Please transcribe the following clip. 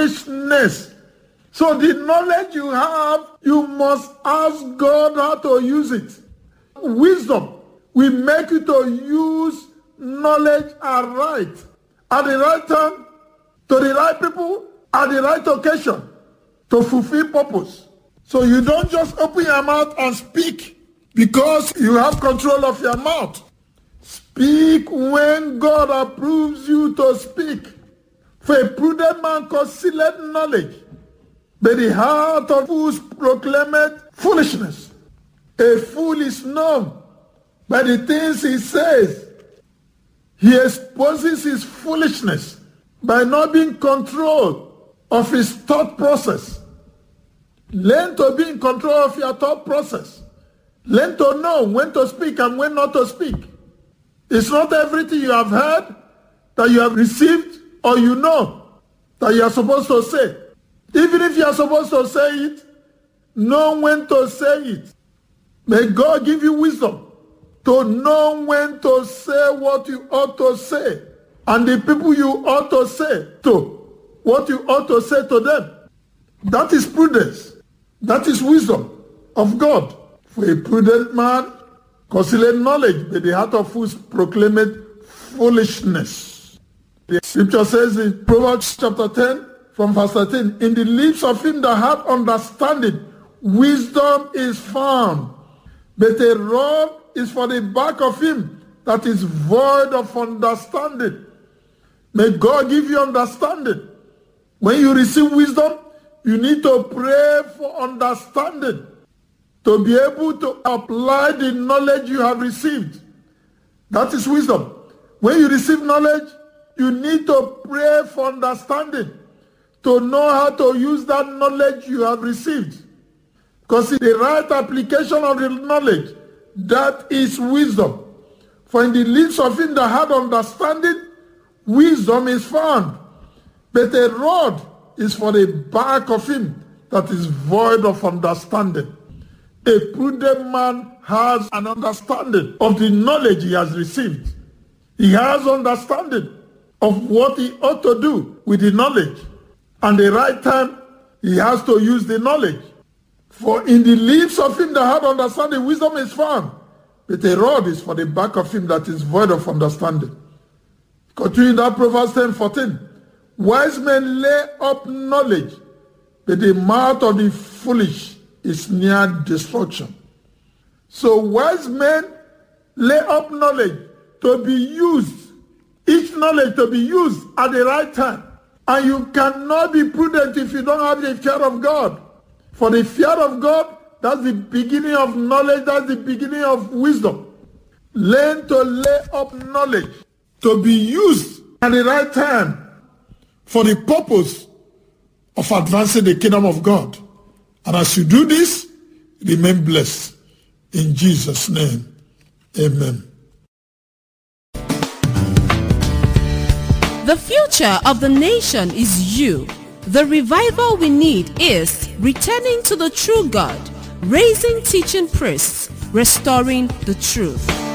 foolishness. So the knowledge you have, you must ask God how to use it. Wisdom will make you to use knowledge aright, at the right time, to the right people, at the right occasion, to fulfill purpose. So you don't just open your mouth and speak because you have control of your mouth. Speak when God approves you to speak. For a prudent man concealeth knowledge, but the heart of fools proclaimeth foolishness. A fool is known by the things he says. He exposes his foolishness by not being control of his thought process. Learn to be in control of your thought process. Learn to know when to speak and when not to speak. It's not everything you have heard that you have received or you know that you are supposed to say. Even if you are supposed to say it, know when to say it. May God give you wisdom to know when to say what you ought to say, and the people you ought to say to, what you ought to say to them. That is prudence. That is wisdom of God. For a prudent man concealeth knowledge, but the heart of fools proclaimeth foolishness. The scripture says in Proverbs chapter 10, from verse 13, in the lips of him that hath understanding, wisdom is found, but a rod is for the back of him that is void of understanding. May God give you understanding. When you receive wisdom, you need to pray for understanding, to be able to apply the knowledge you have received. That is wisdom. When you receive knowledge, you need to pray for understanding, to know how to use that knowledge you have received. Because in the right application of the knowledge, that is wisdom. For in the lips of him that had understanding, wisdom is found. But a rod is for the back of him that is void of understanding. A prudent man has an understanding of the knowledge he has received. He has understanding of what he ought to do with the knowledge. And the right time, he has to use the knowledge. For in the lips of him that had understanding, wisdom is found. But a rod is for the back of him that is void of understanding. Continue that Proverbs 10:14. Wise men lay up knowledge, but the mouth of the foolish is near destruction. So wise men lay up knowledge to be used, each knowledge to be used at the right time. And you cannot be prudent if you don't have the fear of God. For the fear of God, that's the beginning of knowledge, that's the beginning of wisdom. Learn to lay up knowledge to be used at the right time for the purpose of advancing the kingdom of God. And as you do this, remain blessed. In Jesus' name, amen. The future of the nation is you. The revival we need is returning to the true God, raising teaching priests, restoring the truth.